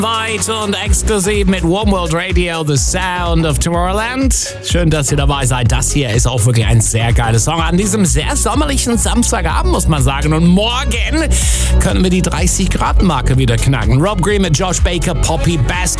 Weit und exklusiv mit One World Radio, The Sound of Tomorrowland. Schön, dass ihr dabei seid. Das hier ist auch wirklich ein sehr geiler Song an diesem sehr sommerlichen Samstagabend, muss man sagen. Und morgen können wir die 30-Grad-Marke wieder knacken. Rob Green mit Josh Baker, Poppy Bass,